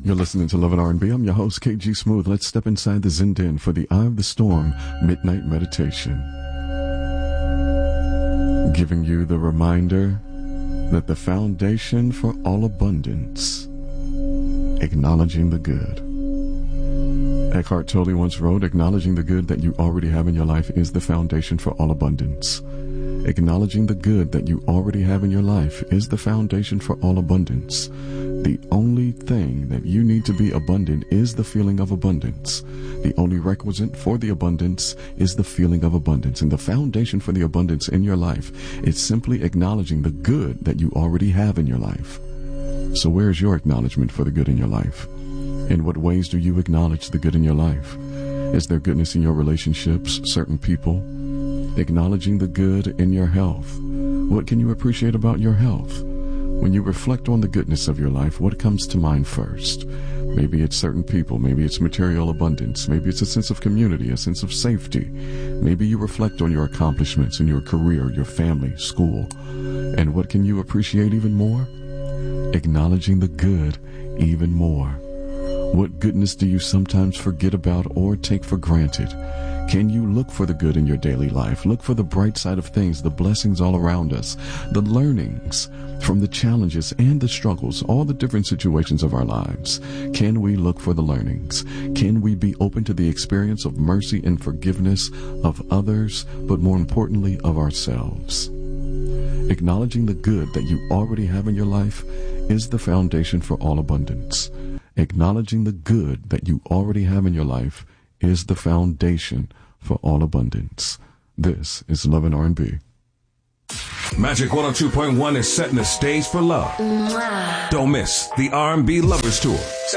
You're listening to Love and R&B. I'm your host, KG Smooth. Let's step inside the Zen Den for the Eye of the Storm Midnight Meditation. Giving you the reminder that the foundation for all abundance, acknowledging the good. Eckhart Tolle once wrote, acknowledging the good that you already have in your life is the foundation for all abundance. Acknowledging the good that you already have in your life is the foundation for all abundance. The only thing that you need to be abundant is the feeling of abundance. The only requisite for the abundance is the feeling of abundance. And the foundation for the abundance in your life is simply acknowledging the good that you already have in your life. So where is your acknowledgement for the good in your life? In what ways do you acknowledge the good in your life? Is there goodness in your relationships, certain people? Acknowledging the good in your health. What can you appreciate about your health? When you reflect on the goodness of your life, what comes to mind first? Maybe it's certain people, maybe it's material abundance, maybe it's a sense of community, a sense of safety. Maybe you reflect on your accomplishments in your career, your family, school. And what can you appreciate even more? Acknowledging the good even more. What goodness do you sometimes forget about or take for granted? Can you look for the good in your daily life? Look for the bright side of things, the blessings all around us, the learnings from the challenges and the struggles, all the different situations of our lives. Can we look for the learnings? Can we be open to the experience of mercy and forgiveness of others, but more importantly, of ourselves? Acknowledging the good that you already have in your life is the foundation for all abundance. Acknowledging the good that you already have in your life is the foundation for all abundance. This is Love and R&B. Magic 102.1 is setting the stage for love. Don't miss the R&B Lovers Tour.